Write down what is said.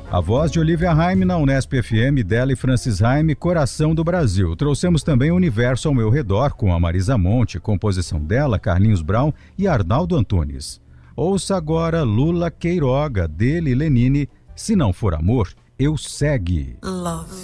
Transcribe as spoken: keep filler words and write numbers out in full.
A voz de Olivia Haim na Unesp F M, dela e Francis Haim, Coração do Brasil. Trouxemos também o Universo ao Meu Redor, com a Marisa Monte, composição dela, Carlinhos Brown e Arnaldo Antunes. Ouça agora Lula Queiroga, dele e Lenine, Se Não For Amor, Eu Segue. Love.